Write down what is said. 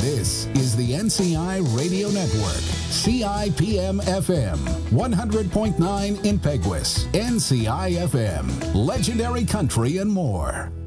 This is the NCI Radio Network, CIPM FM, 100.9 in Peguis, NCI FM, Legendary Country and more.